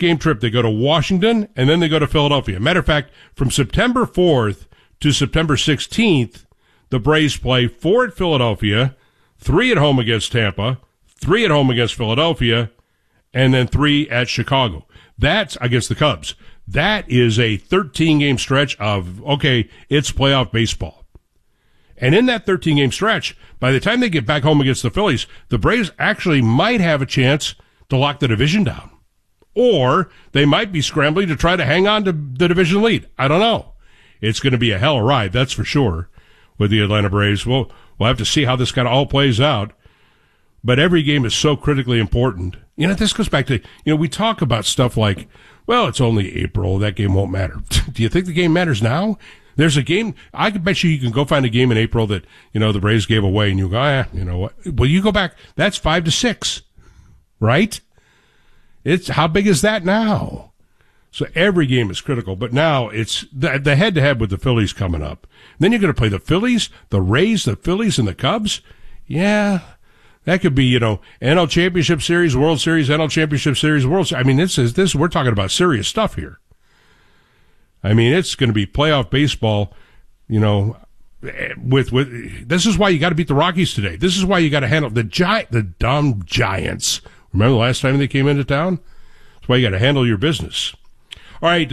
6-game trip. They go to Washington, and then they go to Philadelphia. Matter of fact, from September 4th to September 16th, the Braves play 4 at Philadelphia, 3 at home against Tampa, 3 at home against Philadelphia, and then 3 at Chicago. That's against the Cubs. That is a 13-game stretch of, okay, it's playoff baseball. And in that 13-game stretch, by the time they get back home against the Phillies, the Braves actually might have a chance to lock the division down. Or they might be scrambling to try to hang on to the division lead. I don't know. It's going to be a hell of a ride, that's for sure, with the Atlanta Braves. We'll have to see how this kind of all plays out. But every game is so critically important. You know, this goes back to, we talk about stuff like, well, it's only April. That game won't matter. Do you think the game matters now? There's a game. I could bet you can go find a game in April that, the Braves gave away and you go, you know what? Well, you go back. That's 5-6, right? It's how big is that now? So every game is critical, but now it's the head-to-head with the Phillies coming up. Then you're going to play the Phillies, the Rays, the Phillies, and the Cubs. Yeah. That could be, NL Championship Series, World Series, NL Championship Series, World Series. I mean, this, we're talking about serious stuff here. I mean, it's going to be playoff baseball, with, this is why you got to beat the Rockies today. This is why you got to handle the dumb Giants. Remember the last time they came into town? That's why you got to handle your business. All right,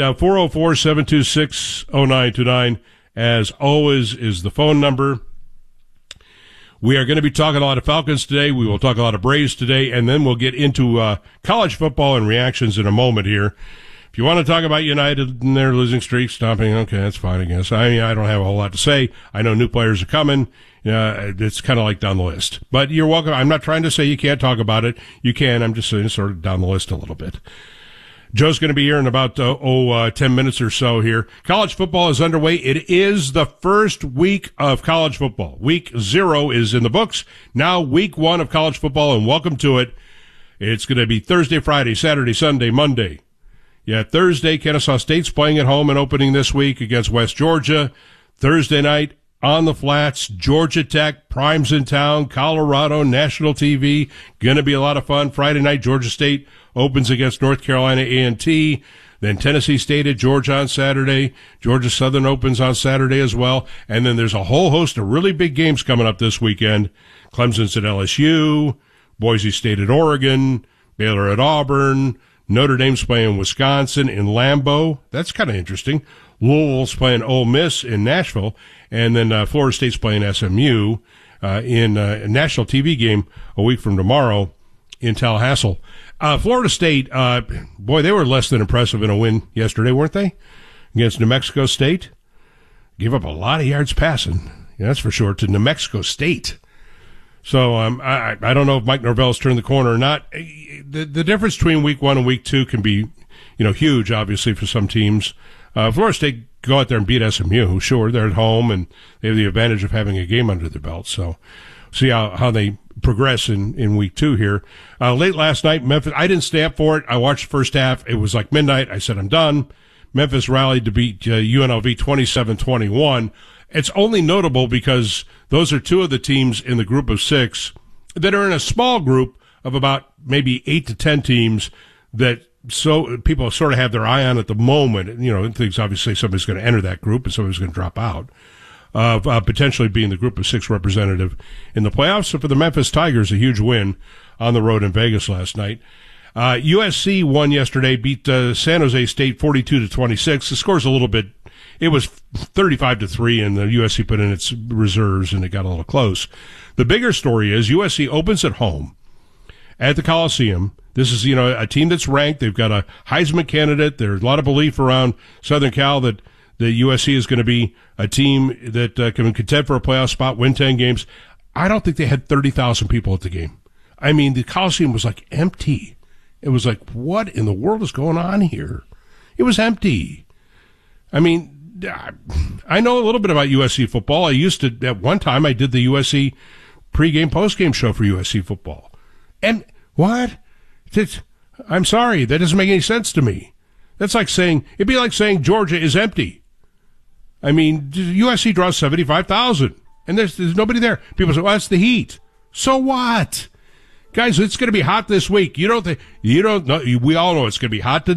404-726-0929, as always, is the phone number. We are going to be talking a lot of Falcons today. We will talk a lot of Braves today, and then we'll get into college football and reactions in a moment here. If you want to talk about United and their losing streak, stopping, okay, that's fine, I guess. I don't have a whole lot to say. I know new players are coming. It's kind of like down the list. But you're welcome. I'm not trying to say you can't talk about it. You can. I'm just saying sort of down the list a little bit. Joe's going to be here in about 10 minutes or so here. College football is underway. It is the first week of college football. Week 0 is in the books. Now week 1 of college football, and welcome to it. It's going to be Thursday, Friday, Saturday, Sunday, Monday. Yeah, Thursday, Kennesaw State's playing at home and opening this week against West Georgia. Thursday night, on the flats, Georgia Tech, Prime's in town, Colorado, national TV. Going to be a lot of fun. Friday night, Georgia State opens against North Carolina A&T. Then Tennessee State at Georgia on Saturday. Georgia Southern opens on Saturday as well. And then there's a whole host of really big games coming up this weekend. Clemson's at LSU, Boise State at Oregon, Baylor at Auburn, Notre Dame's playing Wisconsin in Lambeau. That's kind of interesting. Louisville's playing Ole Miss in Nashville. And then Florida State's playing SMU in a national TV game a week from tomorrow in Tallahassee. Florida State, boy, they were less than impressive in a win yesterday, weren't they? Against New Mexico State. Gave up a lot of yards passing, that's for sure, to New Mexico State. So I don't know if Mike Norvell's turned the corner or not. The difference between week 1 and week 2 can be, huge, obviously, for some teams. Florida State go out there and beat SMU. Sure, they're at home, and they have the advantage of having a game under their belt. So see how they progress in week 2 here. Late last night, Memphis, I didn't stay up for it. I watched the first half. It was like midnight. I said, I'm done. Memphis rallied to beat UNLV 27-21. It's only notable because those are 2 of the teams in the group of 6 that are in a small group of about maybe 8 to 10 teams that so people sort of have their eye on at the moment. Things obviously somebody's going to enter that group and somebody's going to drop out of potentially being the group of 6 representative in the playoffs. So for the Memphis Tigers, a huge win on the road in Vegas last night. USC won yesterday, beat San Jose State 42-26. The score's a little bit. It was 35-3, and the USC put in its reserves, and it got a little close. The bigger story is USC opens at home at the Coliseum. This is, a team that's ranked. They've got a Heisman candidate. There's a lot of belief around Southern Cal that the USC is going to be a team that can contend for a playoff spot, win 10 games. I don't think they had 30,000 people at the game. I mean, the Coliseum was like empty. It was like, what in the world is going on here? It was empty. I mean, I know a little bit about USC football. I used to, at one time, I did the USC pregame, postgame show for USC football. And what? I'm sorry, that doesn't make any sense to me. That's like saying, it'd be like saying Georgia is empty. I mean, USC draws 75,000, and there's nobody there. People say, well, that's the heat. So what? Guys, it's going to be hot this week. You don't know. We all know it's going to be hot today.